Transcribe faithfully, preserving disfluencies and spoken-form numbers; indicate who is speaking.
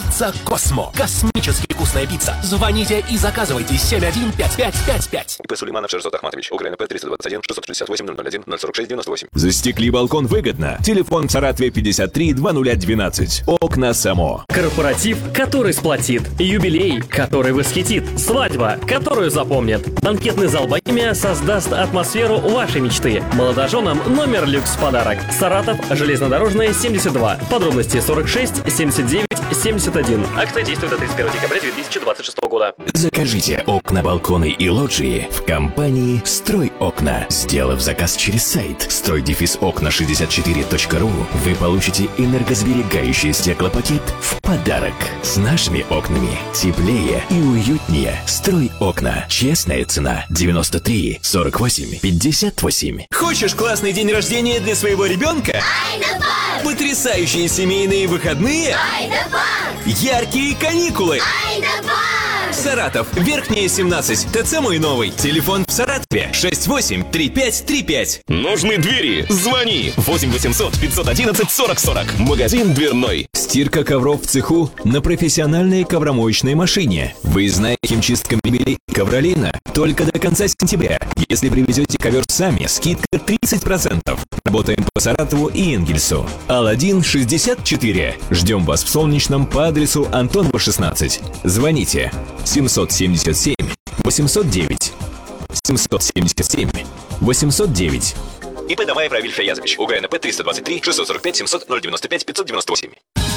Speaker 1: Пицца Космо. Космически вкусная пицца. Звоните и заказывайте семь один пять пять пять пять.
Speaker 2: И П. Сулейманов Шерзот Ахматович. УГРНП триста двадцать один шестьсот шестьдесят восемь ноль ноль один ноль сорок шесть девяносто восемь.
Speaker 3: Застекли балкон выгодно. Телефон в Саратове пятьдесят три двадцать ноль двенадцать. Окна Само.
Speaker 4: Корпоратив, который сплотит. Юбилей, который восхитит. Свадьба, которую запомнят. Банкетный зал «Богемия» создаст атмосферу вашей мечты. Молодоженам номер люкс в подарок. Саратов, железнодорожная, семьдесят два. Подробности сорок шесть семьдесят девять семьдесят один. Акция действует до тридцать первого декабря две тысячи двадцать шестого года.
Speaker 3: Закажите окна, балконы и лоджии в компании «Строй окна». Сделав заказ через сайт строй окна шестьдесят четыре точка ру, вы получите энергосберегающий стеклопакет в подарок. С нашими окнами теплее и уютнее. «Строй окна». Честная цена. девяносто три сорок восемь пятьдесят восемь.
Speaker 5: Хочешь классный день рождения для своего ребенка?
Speaker 6: Айда-парк!
Speaker 5: Потрясающие семейные выходные?
Speaker 6: Айда-парк!
Speaker 5: Яркие каникулы?
Speaker 6: Айда-парк!
Speaker 5: Саратов, Верхняя, семнадцать. ТЦ «Мой новый». Телефон в Саратове шесть восемь три пять три пять.
Speaker 7: Нужны двери? Звони восемь восемьсот пятьсот одиннадцать сорок сорок. Магазин дверной.
Speaker 3: Стирка ковров в цеху на профессиональной ковромоечной машине. Выездная химчистка мебели Ковролина только до конца сентября. Если привезете ковер сами, скидка тридцать процентов. Работаем по Саратову и Энгельсу. Аладдин шестьдесят четыре. Ждем вас в Солнечном по адресу Антонова шестнадцать. Звоните семьсот семьдесят семь восемьсот девять. семьсот семьдесят семь восемьсот девять.
Speaker 2: И П. Даваев Равиль Фаязович. УГРНП триста двадцать три шестьсот сорок пять семьсот ноль девяносто пять пятьсот девяносто восемь.